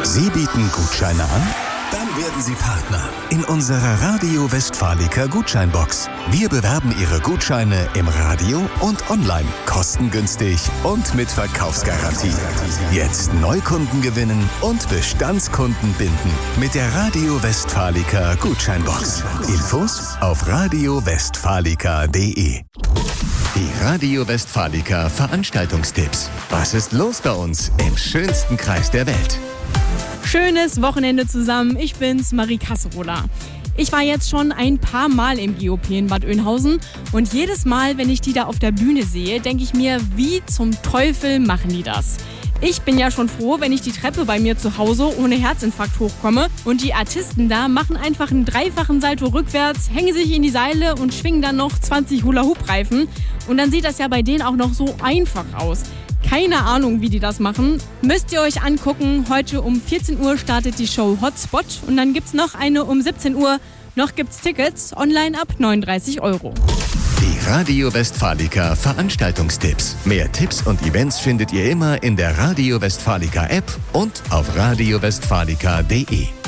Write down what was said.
Sie bieten Gutscheine an? Dann werden Sie Partner in unserer Radio Westfalica Gutscheinbox. Wir bewerben Ihre Gutscheine im Radio und online, kostengünstig und mit Verkaufsgarantie. Jetzt Neukunden gewinnen und Bestandskunden binden mit der Radio Westfalica Gutscheinbox. Infos auf radiowestfalica.de. Die Radio Westfalica Veranstaltungstipps. Was ist los bei uns im schönsten Kreis der Welt? Schönes Wochenende zusammen. Ich bin's, Marie Kasserola. Ich war jetzt schon ein paar Mal im GOP in Bad Oeynhausen und jedes Mal, wenn ich die da auf der Bühne sehe, denke ich mir, wie zum Teufel machen die das? Ich bin ja schon froh, wenn ich die Treppe bei mir zu Hause ohne Herzinfarkt hochkomme und die Artisten da machen einfach einen dreifachen Salto rückwärts, hängen sich in die Seile und schwingen dann noch 20 Hula-Hoop-Reifen. Und dann sieht das ja bei denen auch noch so einfach aus. Keine Ahnung, wie die das machen. Müsst ihr euch angucken. Heute um 14 Uhr startet die Show Hotspot und dann gibt's noch eine um 17 Uhr. Noch gibt's Tickets, online ab 39 €. Die Radio Westfalica Veranstaltungstipps. Mehr Tipps und Events findet ihr immer in der Radio Westfalica App und auf radiowestfalica.de.